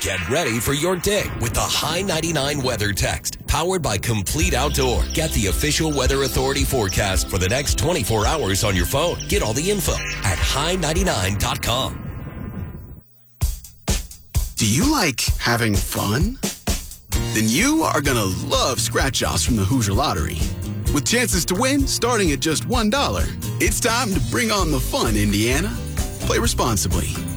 Get ready for your day with the High 99 Weather Text. Powered by Complete Outdoor. Get the official Weather Authority forecast for the next 24 hours on your phone. Get all the info at high99.com. Do you like having fun? Then you are going to love scratch-offs from the Hoosier Lottery. With chances to win starting at just $1. It's time to bring on the fun, Indiana. Play responsibly.